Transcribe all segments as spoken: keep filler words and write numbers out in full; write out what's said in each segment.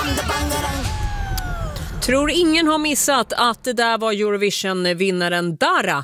Tror ingen har missat att det där var Eurovision-vinnaren Dara.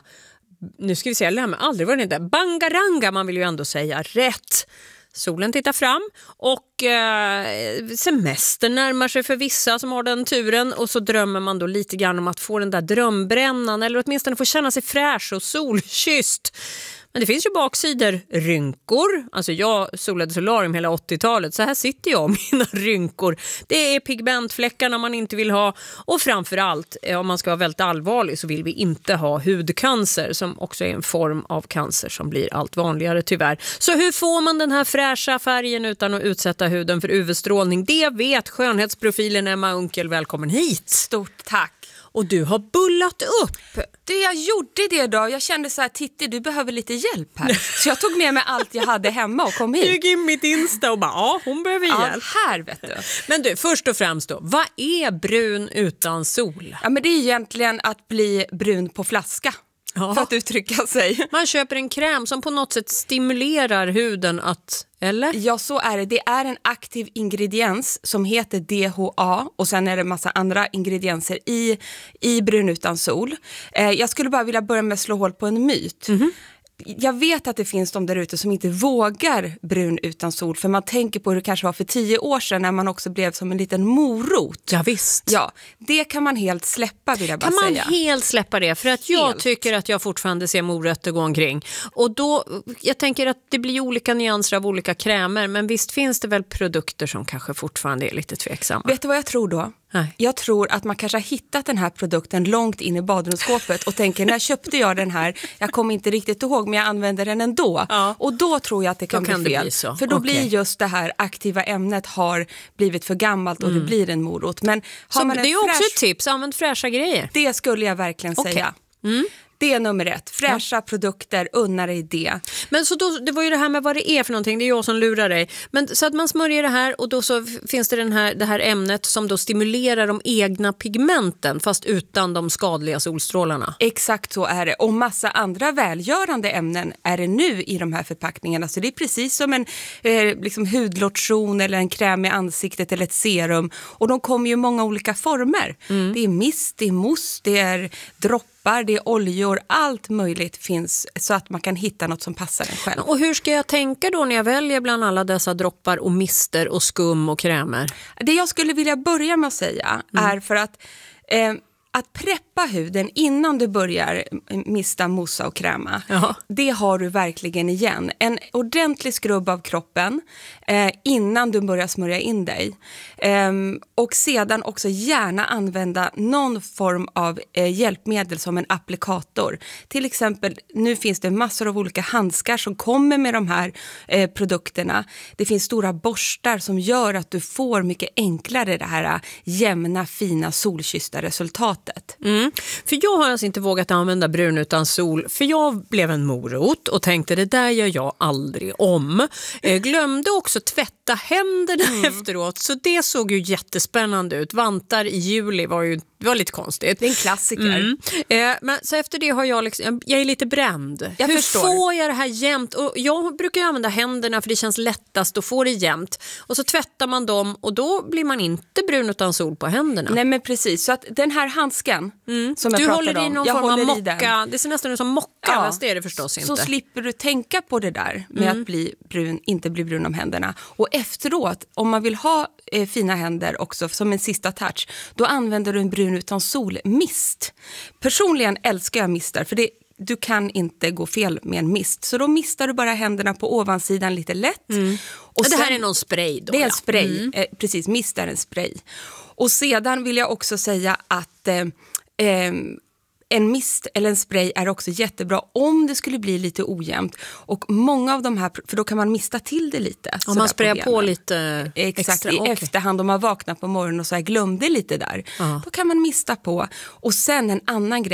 Nu ska vi se, jag lämnar aldrig vad det inte. Bangaranga, man vill ju ändå säga rätt. Solen tittar fram och eh, semester närmar sig för vissa som har den turen. Och så drömmer man då lite grann om att få den där drömbrännan eller åtminstone få känna sig fräsch och solkysst. Men det finns ju baksidor, rynkor. Alltså jag solade solarium hela åttiotalet, så här sitter jag med mina rynkor. Det är pigmentfläckarna man inte vill ha. Och framförallt, om man ska vara väldigt allvarlig, så vill vi inte ha hudcancer, som också är en form av cancer som blir allt vanligare tyvärr. Så hur får man den här fräscha färgen utan att utsätta huden för U V-strålning? Det vet skönhetsprofilen Emma Unkel. Välkommen hit. Stort tack. Och du har bullat upp. Det jag gjorde det då, jag kände så här, Titti, du behöver lite hjälp här. Så jag tog med mig allt jag hade hemma och kom hit. Du gick in mitt Insta och bara, ja, hon behöver ja, hjälp. här vet du. Men du, först och främst då, vad är brun utan sol? Ja, men det är egentligen att bli brun på flaska. Ja. För att uttrycka sig. Man köper en kräm som på något sätt stimulerar huden att, eller? Ja, så är det. Det är en aktiv ingrediens som heter D H A och sen är det en massa andra ingredienser i, i brun utan sol. Eh, jag skulle bara vilja börja med att slå hål på en myt. Mm-hmm. Jag vet att det finns de där ute som inte vågar brun utan sol, för man tänker på hur det kanske var för tio år sedan när man också blev som en liten morot. Ja visst. Ja, det kan man helt släppa, vill jag bara säga. Kan man säga. helt släppa det? För att jag helt. tycker att jag fortfarande ser morötter gå omkring. Och då, jag tänker att det blir olika nyanser av olika krämer, men visst finns det väl produkter som kanske fortfarande är lite tveksamma. Vet du vad jag tror då? Nej. Jag tror att man kanske har hittat den här produkten långt in i badrumsskåpet och tänker, när köpte jag den här? Jag kommer inte riktigt ihåg, men jag använder den ändå. Ja. Och då tror jag att det kan, kan bli fel. Bli så. För då okay. blir just det här aktiva ämnet har blivit för gammalt och mm. det blir en morot. Men har så man en det är fräsch... också ett tips, använd fräscha grejer. Det skulle jag verkligen okay. säga. Mm. Det är nummer ett. Fräscha ja. produkter, unna dig det. Men så då, det var ju det här med vad det är för någonting. Det är jag som lurar dig. Men så att man smörjer det här och då så finns det den här, det här ämnet som då stimulerar de egna pigmenten fast utan de skadliga solstrålarna. Exakt så är det. Och massa andra välgörande ämnen är det nu i de här förpackningarna. Så det är precis som en eh, liksom hudlotion eller en kräm i ansiktet eller ett serum. Och de kommer ju i många olika former. Mm. Det är mist, det är mousse, det är dropp. Det är oljor, allt möjligt finns så att man kan hitta något som passar en själv. Och hur ska jag tänka då när jag väljer bland alla dessa droppar och mister och skum och krämer? Det jag skulle vilja börja med att säga mm. är för att eh, att preppa huden innan du börjar mista, mossa och kräma, ja. det har du verkligen igen. En ordentlig skrubb av kroppen eh, innan du börjar smörja in dig. Eh, och sedan också gärna använda någon form av eh, hjälpmedel som en applikator. Till exempel, nu finns det massor av olika handskar som kommer med de här eh, produkterna. Det finns stora borstar som gör att du får mycket enklare det här jämna, fina, solkyssta resultat. Mm. För jag har alltså inte vågat använda brun utan sol, för jag blev en morot och tänkte det där gör jag aldrig om. Jag glömde också tvätta händerna mm. efteråt, så det såg ju jättespännande ut. Vantar i juli var ju det var lite konstigt. Det är en klassiker. Mm. Eh, men så efter det har jag liksom, jag är lite bränd. Jag Hur förstår. får jag det här jämnt? Och jag brukar ju använda händerna för det känns lättast att få det jämnt. Och så tvättar man dem och då blir man inte brun utan sol på händerna. Nej men precis, så att den här handsken mm. som jag du pratade håller om. I någon jag form håller av i mocka. Den. Det ser nästan ut som mocka, ja. fast det är det förstås inte. Så slipper du tänka på det där med mm. att bli brun, inte bli brun om händerna. Och efteråt, om man vill ha eh, fina händer också som en sista touch, då använder du en brun utan sol mist. Personligen älskar jag mistar, för det, du kan inte gå fel med en mist. Så då mistar du bara händerna på ovansidan lite lätt. Mm. Och det här är någon spray då? Det är en ja. spray, mm. eh, precis, mist är en spray. Och sedan vill jag också säga att eh, eh, en mist eller en spray är också jättebra om det skulle bli lite ojämnt. Och många av de här, för då kan man mista till det lite. Om man sprayar på, på lite Exakt, extra. i okay. efterhand om man vaknar på morgonen och så här glömde lite där. Uh-huh. Då kan man mista på. Och sen en annan grej,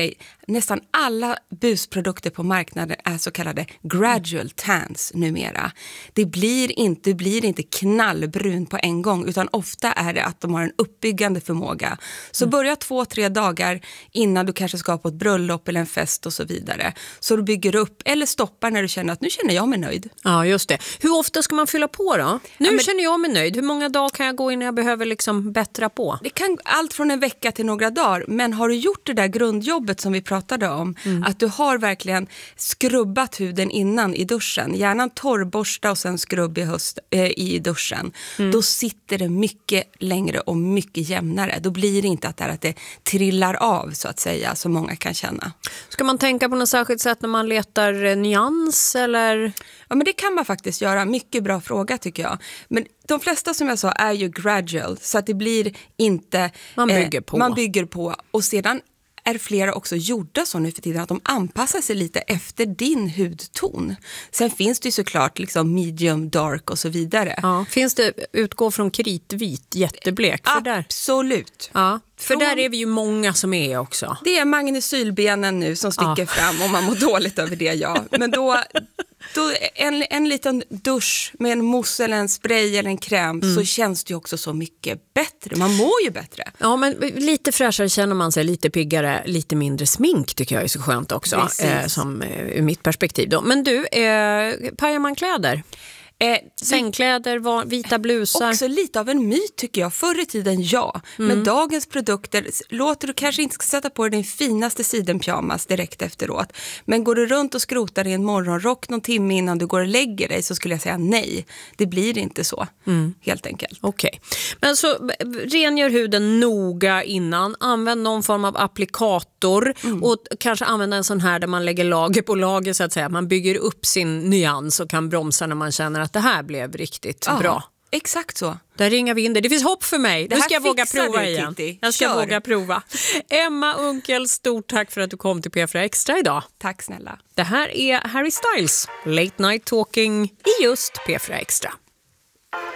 nästan alla busprodukter på marknaden är så kallade gradual tans numera. Det blir inte, blir inte knallbrun på en gång, utan ofta är det att de har en uppbyggande förmåga. Så mm. börja två, tre dagar innan du kanske ska på ett bröllop eller en fest och så vidare. Så du bygger upp eller stoppar när du känner att nu känner jag mig nöjd. Ja, just det. Hur ofta ska man fylla på då? Nu ja, men, känner jag mig nöjd. Hur många dagar kan jag gå innan jag behöver liksom bättra på? Det kan allt från en vecka till några dagar. Men har du gjort det där grundjobbet som vi pratade om, mm. att du har verkligen skrubbat huden innan i duschen, gärna en torrborsta och sen skrubb i, höst, äh, i duschen, mm. då sitter det mycket längre och mycket jämnare. Då blir det inte att det, är att det trillar av så att säga, som många kan känna. Ska man tänka på något särskilt sätt när man letar nyans eller? Ja, men det kan man faktiskt göra. Mycket bra fråga tycker jag. Men de flesta som jag sa är ju gradual, så att det blir inte... Man bygger på. Eh, man bygger på. Och sedan är flera också gjorda så nu för tiden att de anpassar sig lite efter din hudton. Sen finns det ju såklart liksom medium, dark och så vidare. Ja. Finns det utgå från kritvit, jätteblek? För Absolut. Där? Ja. För från, där är vi ju många som är också. Det är magnesylbenen nu som sticker ja. fram och man mår dåligt över det, ja. Men då, då en, en liten dusch med en mousse eller en spray eller en kräm mm. så känns det ju också så mycket bättre. Man mår ju bättre. Ja, men lite fräschare känner man sig, lite piggare, lite mindre smink tycker jag är så skönt också. Eh, som eh, ur mitt perspektiv då. Men du, eh, pajar man kläder? Eh, Sängkläder, var, vita blusar. Också lite av en myt tycker jag. Förr i tiden ja. Mm. Men dagens produkter låter du kanske inte sätta på dig din finaste sidenpyjamas direkt efteråt. Men går du runt och skrotar i en morgonrock någon timme innan du går och lägger dig, så skulle jag säga nej. Det blir inte så. Mm. Helt enkelt. Okej. Okay. Men så rengör huden noga innan. Använd någon form av applikator. Mm. Och kanske använda en sån här där man lägger lager på lager så att säga. Man bygger upp sin nyans och kan bromsa när man känner att det här blev riktigt ja, bra. Exakt så. Där ringar vi in det. Det finns hopp för mig. Det nu ska jag våga prova du, igen. Titti. Jag ska Kör. våga prova. Emma Unkel, stort tack för att du kom till P fyra Extra idag. Tack snälla. Det här är Harry Styles, Late Night Talking i just P fyra Extra.